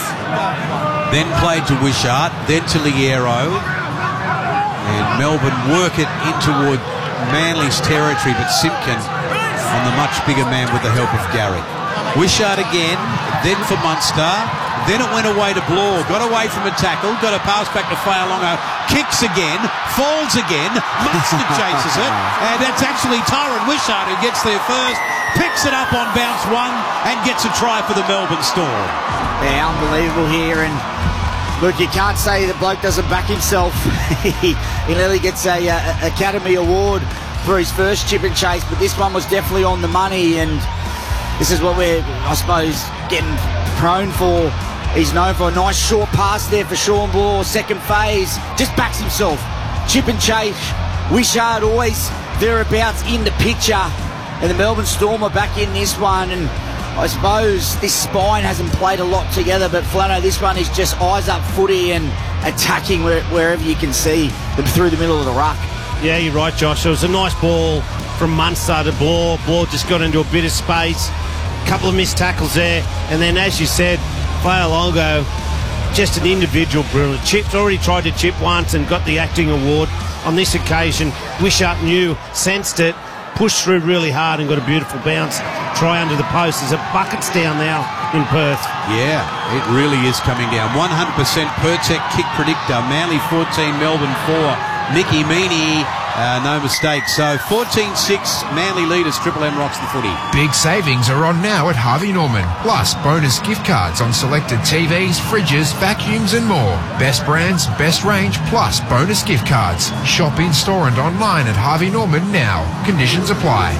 Then played to Wishart, then to Liero. And Melbourne work it in toward Manly's territory, but Simpkin on the much bigger man with the help of Garrick. Wishart again, then for Munster. Then it went away to Blore, got away from a tackle, got a pass back to Fayalongo, kicks again, falls again, Munster chases it, and that's actually Tyron Wishart who gets there first, picks it up on bounce one, and gets a try for the Melbourne Storm. Yeah, unbelievable here, and look, you can't say the bloke doesn't back himself. he, he nearly gets a, a Academy Award for his first chip and chase, but this one was definitely on the money, and this is what we're, I suppose, getting prone for. He's known for a nice short pass there for Sean Blore. Second phase, just backs himself. Chip and chase. Wishart always thereabouts in the picture. And the Melbourne Storm are back in this one. And I suppose this spine hasn't played a lot together, but Flano, this one is just eyes up footy and attacking where, wherever you can see them through the middle of the ruck. Yeah, you're right, Josh. It was a nice ball from Munster to Blore. Blore just got into a bit of space. A couple of missed tackles there. And then, as you said, Fayalongo, just an individual brilliant. Chip's already tried to chip once and got the acting award. On this occasion, Wishart knew, sensed it, pushed through really hard and got a beautiful bounce. Try under the post. There's a buckets down now in Perth. Yeah, it really is coming down. one hundred percent Pertec kick predictor. Manly fourteen, Melbourne four. Nicky Meaney, uh, no mistake. So fourteen six, Manly leaders, Triple M rocks the footy. Big savings are on now at Harvey Norman. Plus bonus gift cards on selected T Vs, fridges, vacuums and more. Best brands, best range, plus bonus gift cards. Shop in store and online at Harvey Norman now. Conditions apply.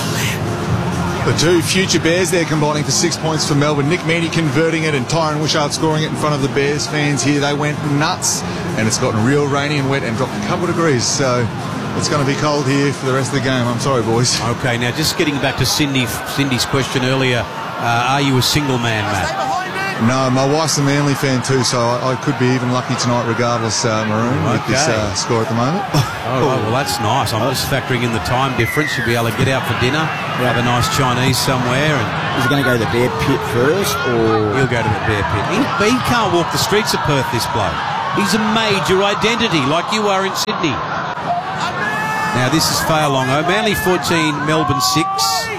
The two future Bears there combining for six points for Melbourne. Nick Meaney converting it and Tyron Wishart scoring it in front of the Bears fans here. They went nuts, and it's gotten real rainy and wet and dropped a couple of degrees. So it's going to be cold here for the rest of the game. I'm sorry, boys. Okay, now just getting back to Cindy, Cindy's question earlier. Uh, are you a single man, Matt? No, my wife's a Manly fan too, so I, I could be even lucky tonight regardless, uh, Maroon, with this Okay. uh, score at the moment. All right, well, that's nice. I'm just factoring in the time difference. You'll be able to get out for dinner, have a nice Chinese somewhere, and Is he going to go to the Bear Pit first, or he'll go to the Bear Pit. He, he can't walk the streets of Perth, this bloke. He's a major identity, like you are in Sydney. Now, this is Fa'alongo. Manly fourteen, Melbourne six.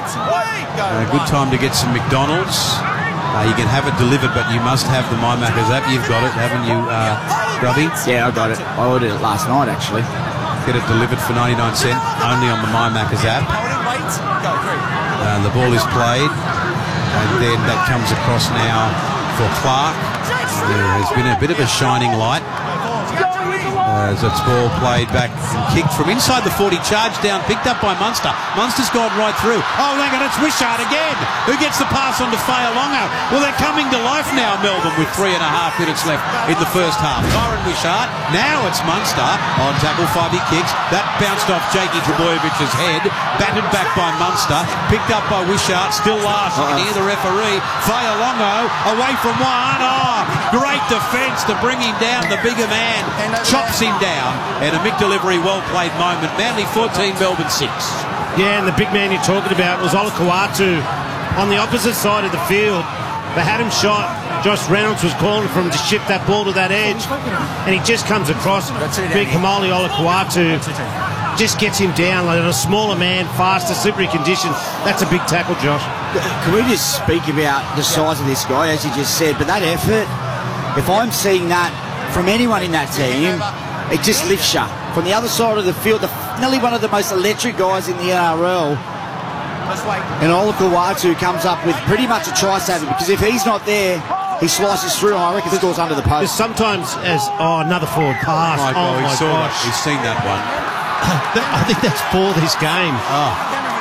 A good time to get some McDonald's. Uh, you can have it delivered, but you must have the My Macca's app. You've got it, haven't you, uh, Grubby? yeah, I got it. I ordered it last night actually. Get it delivered for ninety-nine cents, only on the My Macca's app. Uh, the ball is played, and then that comes across now for Clark. There has been a bit of a shining light uh, as it's ball played back and kicked from inside the forty, charged down, picked up by Munster. Munster's gone right through. Oh, hang on, it's Wishart again, who gets the pass on to Fa'alongo. Well, they're coming to life now, Melbourne, with three and a half minutes left in the first half. Tyron Wishart, now it's Munster on tackle five, he kicks. That bounced off Jakey Trebojevich's head, batted back by Munster, picked up by Wishart, still last. You can hear the referee. Fa'alongo away from one. Oh, great defence to bring him down, the bigger man. Chops him down, and a Mick delivery, well played moment. Manly fourteen, Melbourne six. Yeah, and the big man you're talking about was Olakuatu on the opposite side of the field. They had him shot. Josh Reynolds was calling for him to shift that ball to that edge, and he just comes across. Big Kamali Olakuatu just gets him down like a smaller man, faster, slippery conditions. That's a big tackle, Josh. Can we just speak about the size of this guy, as you just said? But that effort, if I'm seeing that from anyone in that team, it just lifts you. From the other side of the field, the, nearly one of the most electric guys in the N R L, and Olakuatu comes up with pretty much a try-saver, because if he's not there, he slices through, and I reckon scores under the There's post. sometimes as, oh, another forward pass. My God, oh, he my saw that. gosh. He's seen that one. I think that's for this game. Oh.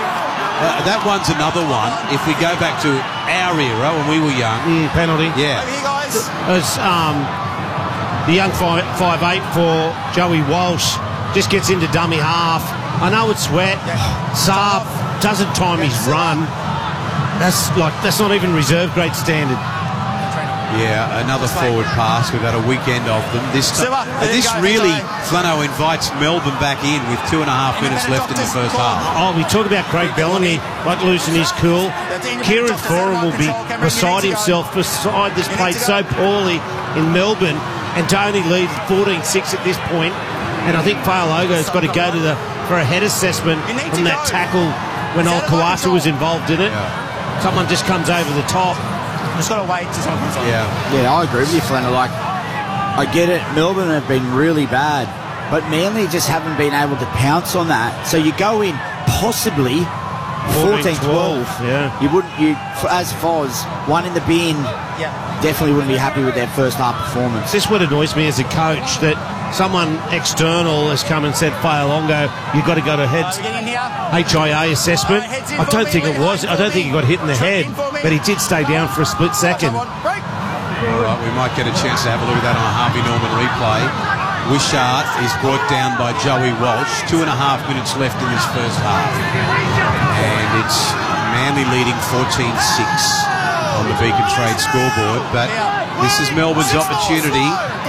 Uh, that one's another one. If we go back to our era when we were young, Mm, penalty. yeah. As um, the young five, five eight for Joey Walsh just gets into dummy half. I know it's wet. Saab doesn't time his run. That's like that's not even reserve grade standard. Yeah, another forward pass. We've had a weekend of them. This time, uh, this really, Flano invites Melbourne back in with two and a half minutes left in the first half. Oh, we talk about Craig Bellamy, like losing his cool. Kieran Foran will be beside himself, beside this played so poorly in Melbourne, and to only lead fourteen six at this point. And I think Fa'alongo's got to go to the for a head assessment from that tackle when Olakuatu was involved in it. Yeah. Someone just comes over the top. Just got to wait till someone comes on. Yeah. Yeah, I agree with you, Flanner. Like, I get it. Melbourne have been really bad, but Manly just haven't been able to pounce on that. So you go in possibly fourteen twelve. Yeah. You wouldn't. You as Foz, one in the bin. Yeah. Definitely wouldn't be happy with their first half performance. This what annoys me as a coach, that someone external has come and said, Fa'alongo, you've got to go to head Uh, we get in here. H I A assessment. I don't think it was. I don't think he got hit in the head, but he did stay down for a split second. All right, we might get a chance to have a look at that on a Harvey Norman replay. Wishart is brought down by Joey Walsh. Two and a half minutes left in this first half. And it's Manly leading fourteen six on the Beacon Trade scoreboard. But this is Melbourne's opportunity.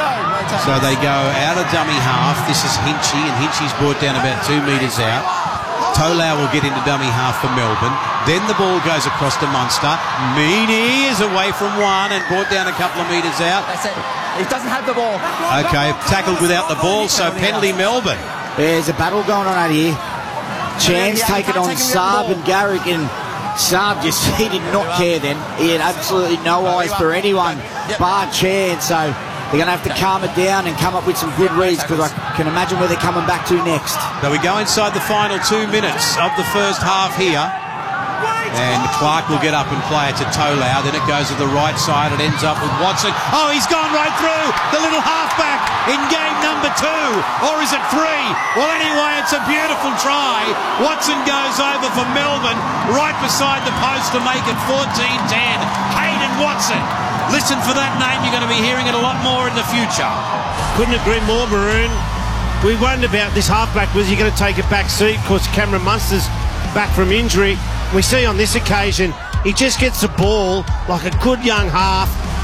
So they go out of dummy half. This is Hinchy, and Hinchy's brought down about two metres out. Tolau will get into dummy half for Melbourne. Then the ball goes across to Munster. Meany is away from one and brought down a couple of metres out. That's it. He doesn't have the ball. Okay, tackled without the ball, so penalty Melbourne. There's a battle going on out here. Chance taken on Saab and Garrick, and Saab just, he did not care then. He had absolutely no eyes for anyone bar Chance, so they're going to have to calm it down and come up with some good reads, because I can imagine where they're coming back to next. So we go inside the final two minutes of the first half here. And Clark will get up and play it to Tolau. Then it goes to the right side. It ends up with Watson. Oh, he's gone right through. The little halfback in game number two. Or is it three? Well, anyway, it's a beautiful try. Watson goes over for Melbourne, right beside the post to make it fourteen ten. Hayden Watson. Listen for that name. You're going to be hearing it a lot more in the future. Couldn't agree more, Maroon. We wondered about this halfback. Was he going to take a back seat? Because Cameron Munster's back from injury. We see on this occasion, he just gets the ball like a good young half,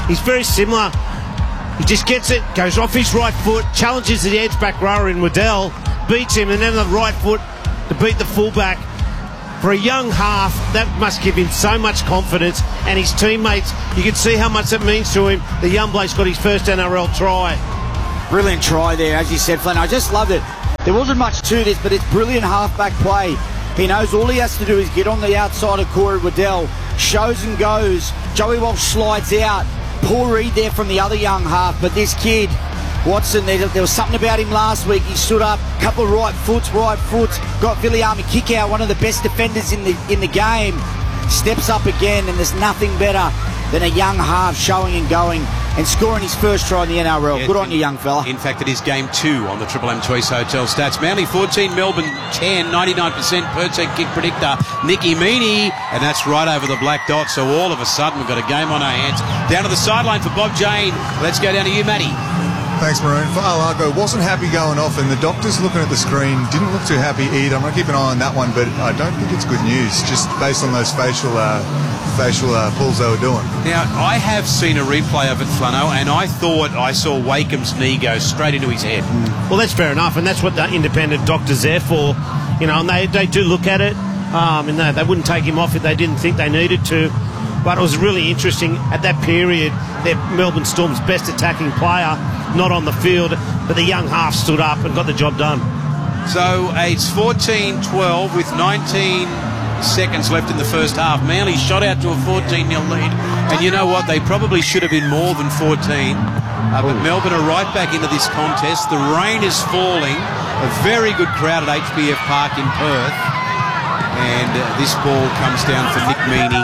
He's very similar. He just gets it, goes off his right foot, challenges the edge-back rower in Waddell, beats him, and then the right foot to beat the fullback. For a young half, that must give him so much confidence, and his teammates, you can see how much it means to him. The young bloke's got his first N R L try. Brilliant try there, as you said, Flynn. I just loved it. There wasn't much to this, but it's brilliant halfback play. He knows all he has to do is get on the outside of Corey Waddell, shows and goes. Joey Walsh slides out. Poor read there from the other young half, but this kid, Watson, there, there was something about him last week. He stood up, couple of right foots, right foots, got Viliami Kikau, one of the best defenders in the in the game, steps up again, and there's nothing better than a young half showing and going and scoring his first try in the N R L. Yeah, Good on you, young fella. In fact, it is game two on the Triple M Choice Hotel stats. Manly fourteen, Melbourne ten, ninety-nine percent per ten kick predictor, Nicky Meaney, and that's right over the black dot. So all of a sudden, we've got a game on our hands. Down to the sideline for Bob Jane. Let's go down to you, Matty. Thanks, Maroon. Fa'alago wasn't happy going off, and the doctors looking at the screen didn't look too happy either. I'm going to keep an eye on that one, but I don't think it's good news, just based on those facial uh, facial uh, pulls they were doing. Now, I have seen a replay of it, Flano, and I thought I saw Wakeham's knee go straight into his head. Well, that's fair enough, and that's what the independent doctor's there for. You know, and they, they do look at it, um, and they, they wouldn't take him off if they didn't think they needed to. But it was really interesting at that period. They're Melbourne Storm's best attacking player, not on the field, but the young half stood up and got the job done. So it's fourteen twelve with nineteen seconds left in the first half. Manly shot out to a fourteen nil lead, and you know what? They probably should have been more than fourteen. Uh, but Melbourne are right back into this contest. The rain is falling. A very good crowd at H B F Park in Perth, and uh, this ball comes down for Nick Meaney.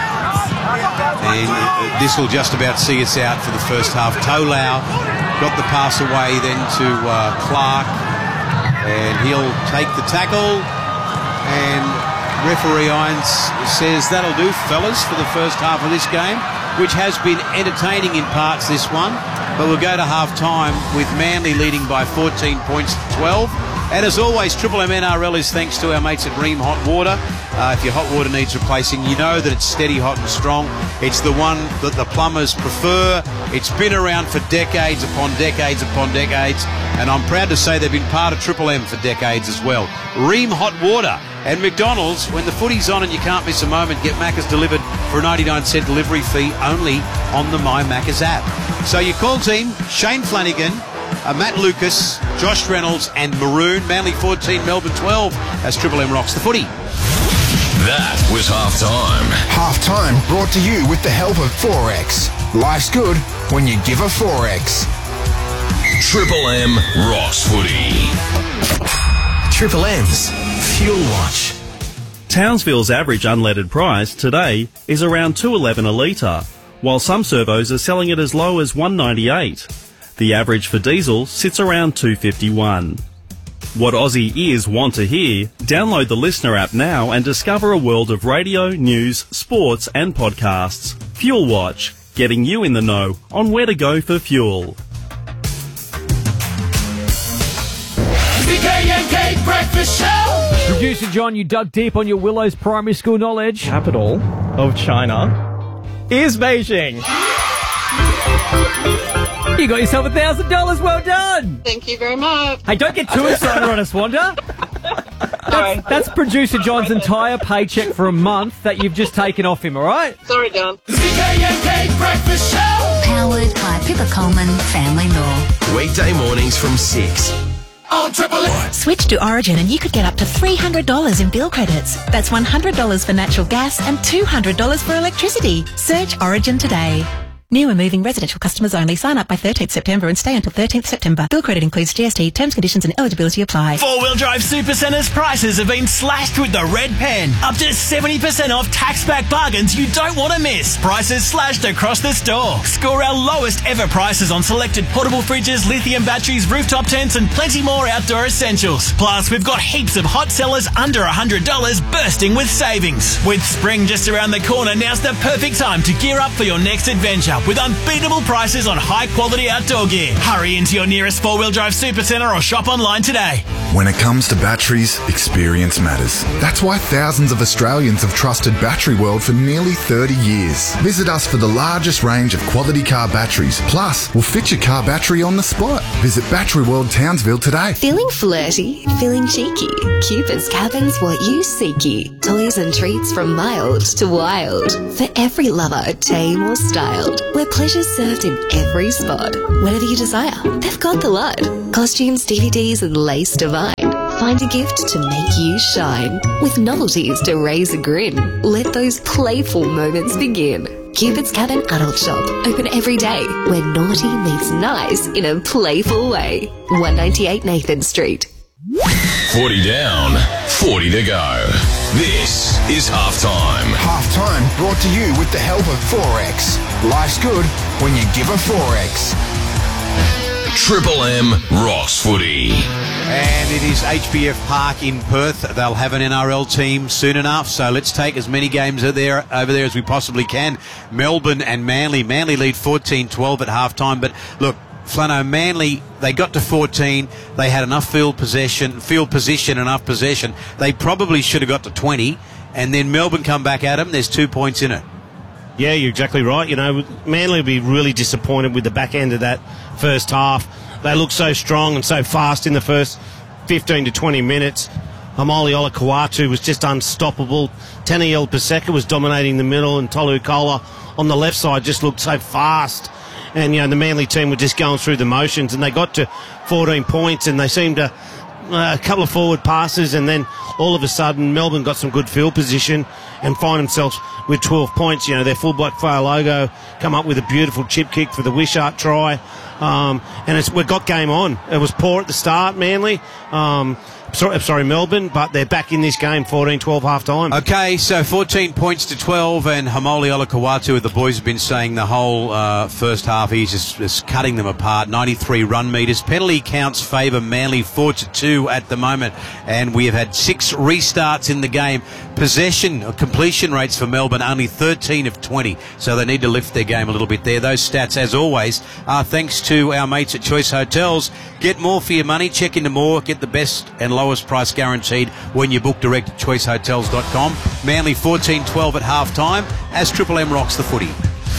And this will just about see us out for the first half. Tolau got the pass away then to uh, Clark, and he'll take the tackle, and referee Irons says that'll do, fellas, for the first half of this game, which has been entertaining in parts, this one. But we'll go to half-time with Manly leading by fourteen points to twelve. And as always, Triple M N R L is thanks to our mates at Ream Hot Water. Uh, if your hot water needs replacing, you know that it's steady, hot and strong. It's the one that the plumbers prefer. It's been around for decades upon decades upon decades. And I'm proud to say they've been part of Triple M for decades as well. Ream Hot Water. And McDonald's, when the footy's on and you can't miss a moment, get Macca's delivered for a ninety-nine cent delivery fee only on the My Macca's app. So your call team, Shane Flanagan, Uh, Matt Lucas, Josh Reynolds and Maroon. Manly fourteen, Melbourne twelve as Triple M rocks the footy. That was half-time. Half-time brought to you with the help of Forex. Life's good when you give a Forex. Triple M rocks footy. Triple M's Fuel Watch. Townsville's average unleaded price today is around two dollars eleven a litre, while some servos are selling it as low as one dollars ninety-eight. The average for diesel sits around two dollars fifty-one. What Aussie ears want to hear? Download the Listener app now and discover a world of radio, news, sports and podcasts. Fuel Watch, getting you in the know on where to go for fuel. The K and K Breakfast Show! Producer John, you dug deep on your Willows primary school knowledge. Capital of China is Beijing. You got yourself a thousand dollars. Well done. Thank you very much. Hey, don't get too excited on us, Wanda. That's, that's producer John's entire paycheck for a month that you've just taken off him. All right? Sorry, John. The K and K Breakfast Show. Powered by Pippa Coleman Family Law. Weekday mornings from six. On Triple M. Switch to Origin and you could get up to three hundred dollars in bill credits. That's one hundred dollars for natural gas and two hundred dollars for electricity. Search Origin today. New and moving residential customers only. Sign up by thirteenth September and stay until thirteenth September. Bill credit includes G S T. Terms, conditions and eligibility apply. Four-wheel drive Supercenters prices have been slashed with the red pen. Up to seventy percent off tax-back bargains you don't want to miss. Prices slashed across the store. Score our lowest ever prices on selected portable fridges, lithium batteries, rooftop tents and plenty more outdoor essentials. Plus, we've got heaps of hot sellers under one hundred dollars bursting with savings. With spring just around the corner, now's the perfect time to gear up for your next adventure. up with unbeatable prices on high-quality outdoor gear. Hurry into your nearest four-wheel drive supercentre or shop online today. When it comes to batteries, experience matters. That's why thousands of Australians have trusted Battery World for nearly thirty years. Visit us for the largest range of quality car batteries. Plus, we'll fit your car battery on the spot. Visit Battery World Townsville today. Feeling flirty? Feeling cheeky? Cupid's Cabin's what you seeky. Toys and treats from mild to wild. For every lover, tame or styled. Where pleasure's served in every spot. Whatever you desire, they've got the lot. Costumes, D V Ds and lace divine. Find a gift to make you shine. With novelties to raise a grin. Let those playful moments begin. Cupid's Cabin Adult Shop. Open every day. Where naughty meets nice in a playful way. one ninety-eight Nathan Street. forty down, forty to go. This is halftime. Halftime brought to you with the help of Forex. Life's good when you give a Forex. Triple M Rocks Footy. And it is H B F Park in Perth. They'll have an N R L team soon enough, so let's take as many games over there, over there as we possibly can. Melbourne and Manly. Manly lead fourteen twelve at halftime, but look, Flano, Manly, they got to fourteen. They had enough field possession, field position, enough possession. They probably should have got to twenty, and then Melbourne come back at them. There's two points in it. Yeah, you're exactly right. You know, Manly will be really disappointed with the back end of that first half. They look so strong and so fast in the first fifteen to twenty minutes. Hamoli Olakawatu was just unstoppable. Taniel Paseka was dominating the middle, and Tolu Kola on the left side just looked so fast. And, you know, the Manly team were just going through the motions, and they got to fourteen points, and they seemed to uh, a couple of forward passes, and then all of a sudden Melbourne got some good field position and find themselves with twelve points. You know, their fullback Fa'alogo come up with a beautiful chip kick for the Wishart try. Um, and it's, we've got game on. It was poor at the start, Manly. Um, sorry, sorry, Melbourne, but they're back in this game, fourteen twelve half time. Okay, so fourteen points to twelve, and Hamoli Olakawatu, the boys have been saying the whole uh, first half, he's just, just cutting them apart. ninety-three run meters. Penalty counts favour Manly four to two at the moment, and we have had six restarts in the game. Possession, or completion rates for Melbourne, only thirteen of twenty, so they need to lift their game a little bit there. Those stats, as always, are thanks to our mates at Choice Hotels. Get more for your money, check into more, get the best and lowest price guaranteed when you book direct at choice hotels dot com. Manly fourteen twelve at half time as Triple M rocks the footy.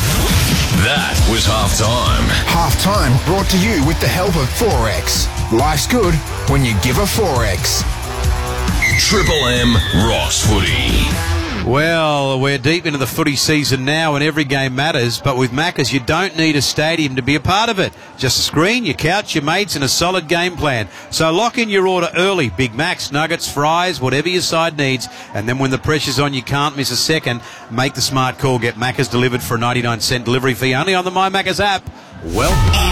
That was half time. Half time brought to you with the help of Forex. Life's good when you give a Forex. Triple M Rocks Footy. Well, we're deep into the footy season now and every game matters, but with Macca's you don't need a stadium to be a part of it. Just a screen, your couch, your mates and a solid game plan. So lock in your order early. Big Macs, nuggets, fries, whatever your side needs. And then when the pressure's on, you can't miss a second. Make the smart call. Get Macca's delivered for a ninety-nine cent delivery fee only on the My Macca's app. Well,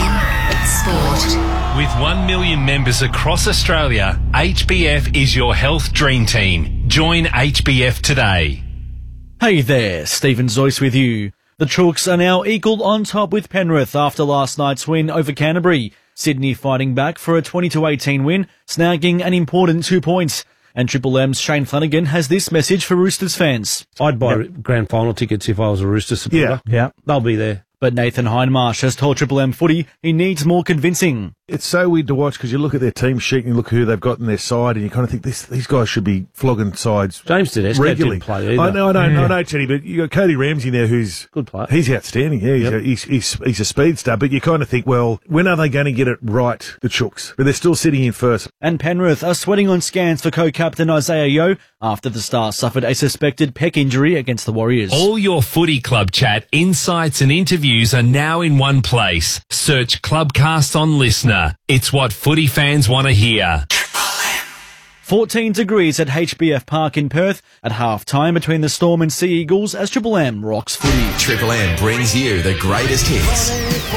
Sport. With one million members across Australia, H B F is your health dream team. Join H B F today. Hey there, Stephen Zoyce with you. The Chooks are now equal on top with Penrith after last night's win over Canterbury. Sydney fighting back for a twenty to eighteen win, snagging an important two points. And Triple M's Shane Flanagan has this message for Roosters fans. I'd buy Yep. grand final tickets if I was a Roosters supporter. Yeah, yeah. They'll be there. But Nathan Hindmarsh has told Triple M Footy he needs more convincing. It's so weird to watch because you look at their team sheet and you look who they've got in their side and you kind of think this, these guys should be flogging sides James Tedesco regularly. didn't play either. I know, I know, Yeah. I know, Teddy, but you got Cody Ramsey there who's good player. He's outstanding. Yeah, he's, Yep. a, he's, he's, he's a speed star, but you kind of think, well, when are they going to get it right, the Chooks? But they're still sitting in first. And Penrith are sweating on scans for co-captain Isaiah Yeo after the star suffered a suspected pec injury against the Warriors. All your footy club chat, insights and interviews are now in one place. Search Clubcast on Listener. It's what footy fans want to hear. fourteen degrees at H B F Park in Perth at half-time between the Storm and Sea Eagles as Triple M rocks footy. Triple M brings you the greatest hits.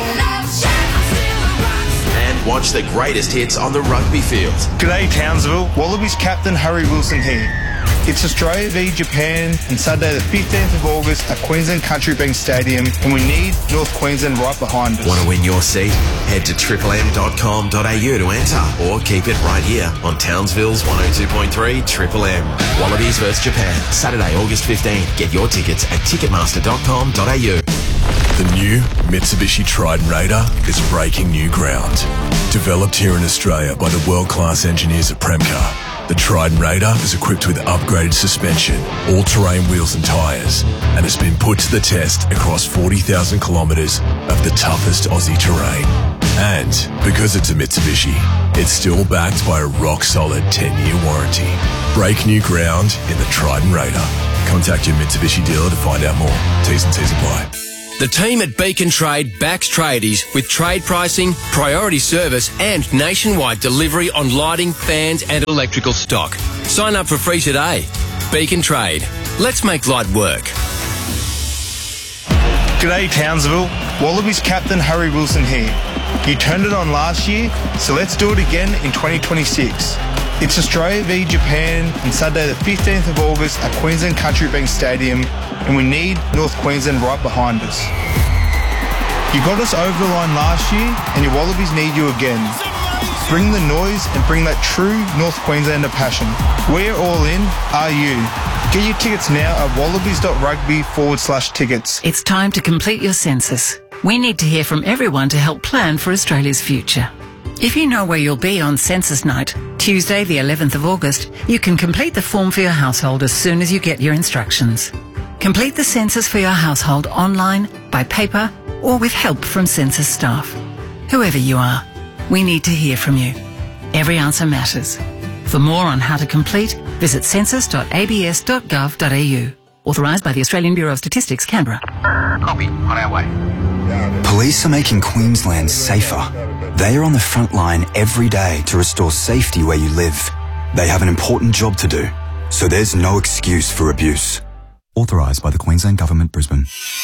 And watch the greatest hits on the rugby field. G'day Townsville, Wallabies captain Harry Wilson here. It's Australia v Japan on Saturday the fifteenth of August at Queensland Country Bank Stadium, and we need North Queensland right behind us. Want to win your seat? Head to triple m dot com dot a u to enter, or keep it right here on Townsville's one oh two point three Triple M. Wallabies versus Japan, Saturday, August fifteenth. Get your tickets at ticketmaster dot com dot a u. The new Mitsubishi Triton Raider is breaking new ground. Developed here in Australia by the world-class engineers at Premcar, the Triton Raider is equipped with upgraded suspension, all-terrain wheels and tyres, and has been put to the test across forty thousand kilometres of the toughest Aussie terrain. And because it's a Mitsubishi, it's still backed by a rock-solid ten-year warranty. Break new ground in the Triton Raider. Contact your Mitsubishi dealer to find out more. T's and C's apply. The team at Beacon Trade backs tradies with trade pricing, priority service and nationwide delivery on lighting, fans and electrical stock. Sign up for free today. Beacon Trade. Let's make light work. G'day Townsville, Wallabies captain Harry Wilson here. You turned it on last year, so let's do it again in twenty twenty-six. It's Australia v Japan on Saturday the fifteenth of August at Queensland Country Bank Stadium, and we need North Queensland right behind us. You got us over the line last year, and your Wallabies need you again. Bring the noise and bring that true North Queenslander passion. We're all in, are you? Get your tickets now at wallabies.rugby forward slash tickets. It's time to complete your census. We need to hear from everyone to help plan for Australia's future. If you know where you'll be on census night, Tuesday the eleventh of August, you can complete the form for your household as soon as you get your instructions. Complete the census for your household online, by paper, or with help from census staff. Whoever you are, we need to hear from you. Every answer matters. For more on how to complete, visit census dot a b s dot gov dot a u. Authorised by the Australian Bureau of Statistics, Canberra. Copy. On our way. Police are making Queensland safer. They are on the front line every day to restore safety where you live. They have an important job to do, so there's no excuse for abuse. Authorised by the Queensland Government, Brisbane.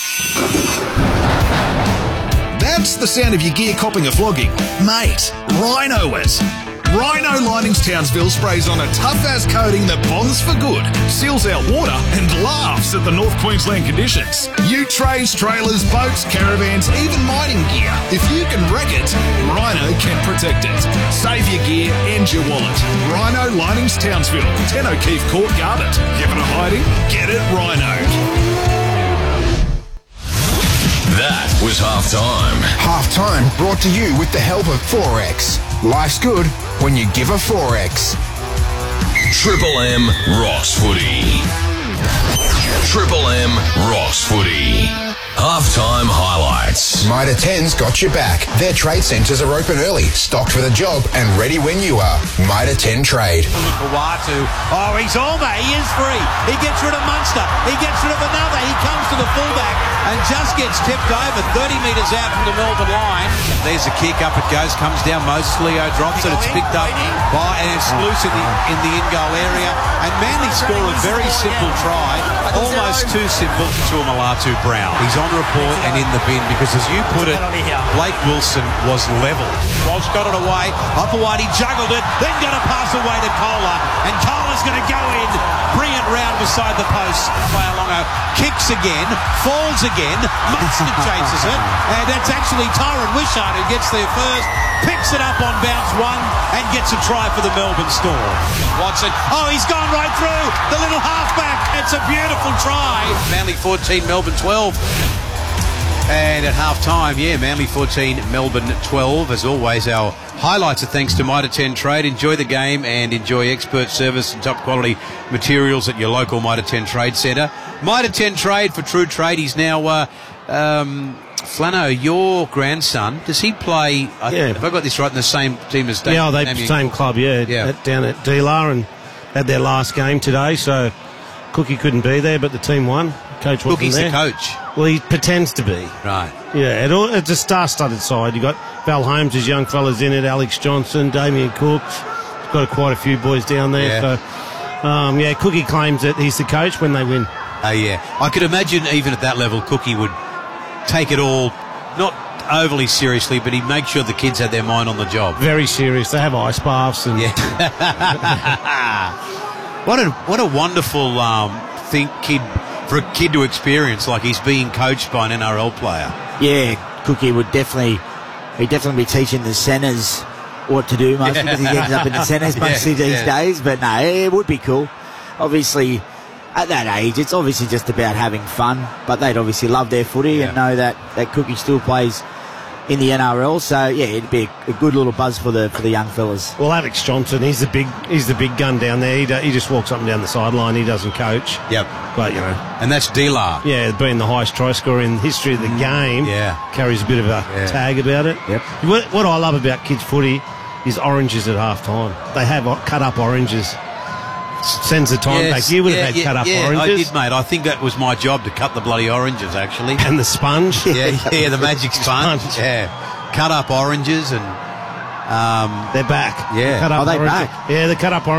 That's the sound of your gear copping a flogging. Mate, Rhino it. Rhino Linings Townsville sprays on a tough-as coating that bonds for good, seals out water and laughs at the North Queensland conditions. Ute trays, trailers, boats, caravans, even mining gear. If you can wreck it, Rhino can protect it. Save your gear and your wallet. Rhino Linings Townsville, ten O'Keefe Court, Garbutt. Give it a hiding, get it Rhinoed. That was halftime. Halftime brought to you with the help of Forex. Life's good when you give a Forex. Triple M Ross Footy. Triple M Ross Footy. Halftime highlights. Mitre ten's got your back. Their trade centres are open early, stocked for the job, and ready when you are. Mitre ten Trade. Kawatu. Oh, he's almost. He is free. He gets rid of Munster. He gets rid of another. He comes to the fullback and just gets tipped over thirty metres out from the Melbourne line. There's a kick. Up it goes. Comes down. Mosleo drops it. It's picked up by, and it's loose in the, in the in-goal area. And Manly score a very simple try. Almost too simple to Tuamulatu Brown. He's on report and in the bin because, as you put it, Blake Wilson was level. Walsh got it away. Opawati juggled it. Then got a pass away to Kohler. And Kohler's going to go in. Brilliant round beside the post. Waialongo kicks again. Falls again. Munster chases it. And that's actually Tyron Wishart who gets there first. Picks it up on bounce one and gets a try for the Melbourne Storm. Watson. Oh, he's gone right through. The little halfback. It's a beautiful try. Manly fourteen, Melbourne twelve. And at half-time, yeah, Manly fourteen, Melbourne twelve. As always, our highlights are thanks to Mitre ten Trade. Enjoy the game and enjoy expert service and top-quality materials at your local Mitre ten Trade Centre. Mitre ten Trade for true tradies. Now, uh, um, Flano, your grandson, does he play, I, Yeah. have I got this right, in the same team as Dave? Yeah, they same club, yeah, Yeah. At, down at Dealar, and had their last game today, so Cookie couldn't be there, but the team won. Coach wasn't Cookie's there. the coach. Well, he pretends to be. Right. Yeah, it all, it's a star-studded side. You got Val Holmes, his young fellas in it, Alex Johnson, Damien Cooks. Got quite a few boys down there. Yeah. So, um, yeah, Cookie claims that he's the coach when they win. Oh, yeah. I could imagine even at that level, Cookie would take it all, not overly seriously, but he'd make sure the kids had their mind on the job. Very serious. They have ice baths and yeah. What a what a wonderful um, thing, kid, for a kid to experience. Like he's being coached by an N R L player. Yeah, Cookie would definitely, he'd definitely be teaching the centres what to do mostly because he ends up in the centres mostly Yeah, these yeah. days. But no, it would be cool. Obviously, at that age, it's obviously just about having fun. But they'd obviously love their footy and know that, that Cookie still plays in the N R L. So yeah, it'd be a, a good little buzz for the for the young fellas. Well, Alex Johnson, he's the big he's the big gun down there. He, do, he just walks up and down the sideline. He doesn't coach. Yep. But you know, and that's D-Lar. Yeah, being the highest try scorer in the history of the game. Yeah, carries a bit of a Yeah. tag about it. Yep. What, what I love about kids' footy is oranges at half time. They have o- cut up oranges. Sends the time Yes, back. You would have yeah, had yeah, cut up yeah, oranges. I did, mate. I think that was my job to cut the bloody oranges, actually. And the sponge. Yeah, yeah, the magic sponge. Sponge. Yeah, cut up oranges and um, they're back. Yeah, Cut up are they oranges. back? Yeah, they cut up oranges.